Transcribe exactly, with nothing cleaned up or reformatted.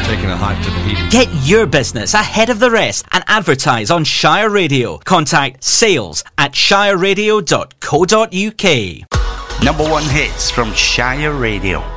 taking a hype to the heat. Get your business ahead of the rest and advertise on Shire Radio. Contact sales at shire radio dot co dot uk. Number one hits from Shire Radio.